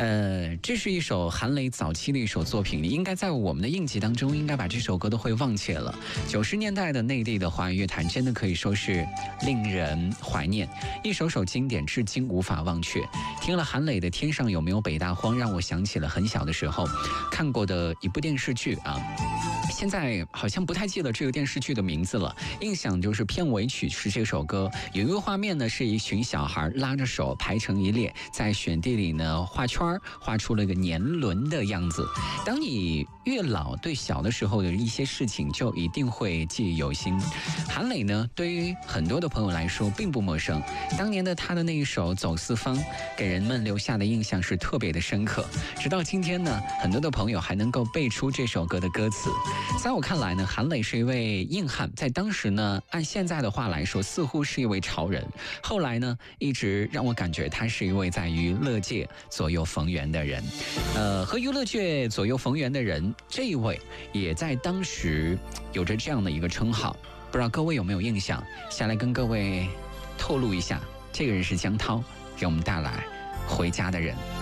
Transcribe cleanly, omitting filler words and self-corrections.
这是一首韩磊早期的一首作品，应该在我们的印记当中，应该把这首歌都会忘却了。90年代的内地的华语乐坛，真的可以说是令人怀念，一首首经典，至今无法忘却。听了韩磊的《天上有没有北大荒》，让我想起了很小的时候看过的一部电视剧啊。现在好像不太记得这个电视剧的名字了，印象就是片尾曲是这首歌，有一个画面呢是一群小孩拉着手排成一列，在雪地里呢画圈，画出了一个年轮的样子。当你越老，对小的时候的一些事情就一定会记忆犹新。韩磊呢，对于很多的朋友来说并不陌生，当年的他的那一首《走四方》给人们留下的印象是特别的深刻，直到今天呢，很多的朋友还能够背出这首歌的歌词。在我看来呢，韩磊是一位硬汉，在当时呢，按现在的话来说，似乎是一位潮人。后来呢，一直让我感觉他是一位在娱乐界左右逢源的人。和娱乐界左右逢源的人，这一位也在当时有着这样的一个称号，不知道各位有没有印象？下来跟各位透露一下，这个人是江涛，给我们带来《回家的人》。